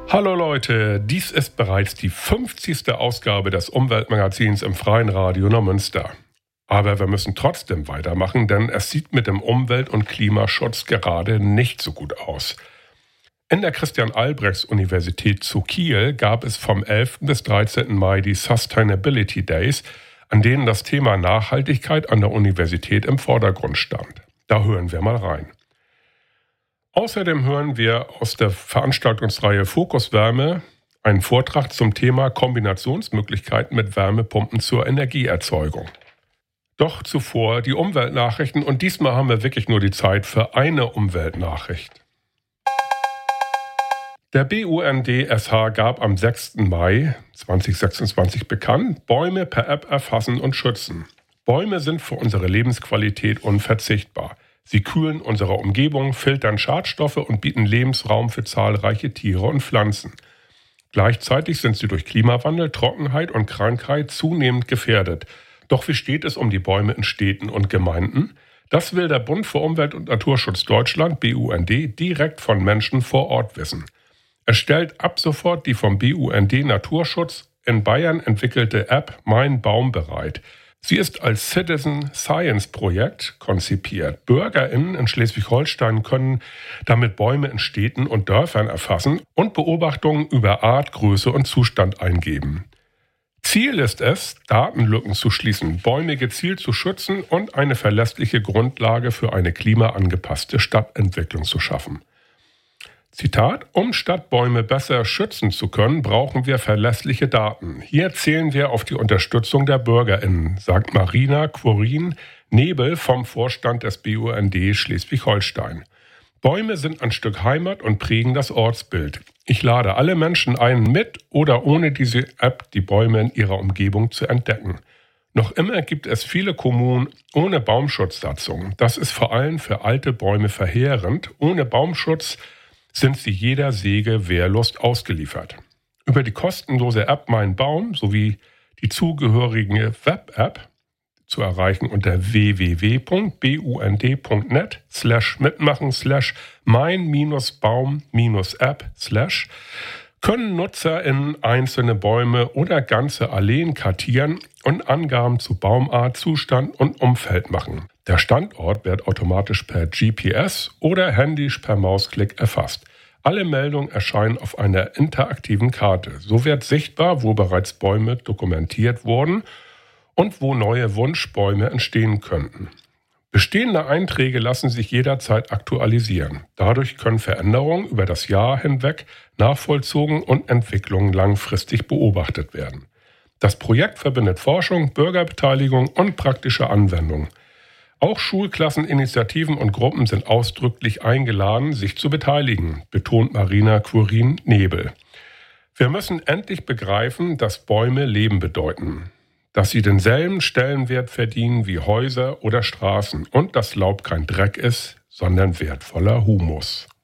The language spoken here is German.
Hallo Leute, dies ist bereits die 50. Ausgabe des Umweltmagazins im Freien Radio Neumünster. Aber wir müssen trotzdem weitermachen, denn es sieht mit dem Umwelt- und Klimaschutz gerade nicht so gut aus. In der Christian-Albrechts-Universität zu Kiel gab es vom 11. bis 13. Mai die Sustainability Days, an denen das Thema Nachhaltigkeit an der Universität im Vordergrund stand. Da hören wir mal rein. Außerdem hören wir aus der Veranstaltungsreihe Fokus Wärme einen Vortrag zum Thema Kombinationsmöglichkeiten mit Wärmepumpen zur Energieerzeugung. Doch zuvor die Umweltnachrichten und diesmal haben wir wirklich nur die Zeit für eine Umweltnachricht. Der BUND-SH gab am 6. Mai 2026 bekannt, Bäume per App erfassen und schützen. Bäume sind für unsere Lebensqualität unverzichtbar. Sie kühlen unsere Umgebung, filtern Schadstoffe und bieten Lebensraum für zahlreiche Tiere und Pflanzen. Gleichzeitig sind sie durch Klimawandel, Trockenheit und Krankheit zunehmend gefährdet. Doch wie steht es um die Bäume in Städten und Gemeinden? Das will der Bund für Umwelt- und Naturschutz Deutschland, BUND, direkt von Menschen vor Ort wissen. Er stellt ab sofort die vom BUND Naturschutz in Bayern entwickelte App Mein Baum bereit. Sie ist als Citizen Science Projekt konzipiert. BürgerInnen in Schleswig-Holstein können damit Bäume in Städten und Dörfern erfassen und Beobachtungen über Art, Größe und Zustand eingeben. Ziel ist es, Datenlücken zu schließen, Bäume gezielt zu schützen und eine verlässliche Grundlage für eine klimaangepasste Stadtentwicklung zu schaffen. Zitat: Um Stadtbäume besser schützen zu können, brauchen wir verlässliche Daten. Hier zählen wir auf die Unterstützung der BürgerInnen, sagt Marina Quorin-Nebel vom Vorstand des BUND Schleswig-Holstein. Bäume sind ein Stück Heimat und prägen das Ortsbild. Ich lade alle Menschen ein, mit oder ohne diese App die Bäume in ihrer Umgebung zu entdecken. Noch immer gibt es viele Kommunen ohne Baumschutzsatzung. Das ist vor allem für alte Bäume verheerend. Ohne Baumschutz sind sie jeder Säge wehrlos ausgeliefert. Über die kostenlose App Mein Baum sowie die zugehörige Web-App zu erreichen unter www.bund.net/mitmachen/mein-baum-app/ können NutzerInnen einzelne Bäume oder ganze Alleen kartieren und Angaben zu Baumart, Zustand und Umfeld machen. Der Standort wird automatisch per GPS oder händisch per Mausklick erfasst. Alle Meldungen erscheinen auf einer interaktiven Karte. So wird sichtbar, wo bereits Bäume dokumentiert wurden und wo neue Wunschbäume entstehen könnten. Bestehende Einträge lassen sich jederzeit aktualisieren. Dadurch können Veränderungen über das Jahr hinweg nachvollzogen und Entwicklungen langfristig beobachtet werden. Das Projekt verbindet Forschung, Bürgerbeteiligung und praktische Anwendung. Auch Schulklassen, Initiativen und Gruppen sind ausdrücklich eingeladen, sich zu beteiligen, betont Marina Quorin-Nebel. Wir müssen endlich begreifen, dass Bäume Leben bedeuten, dass sie denselben Stellenwert verdienen wie Häuser oder Straßen und dass Laub kein Dreck ist, sondern wertvoller Humus.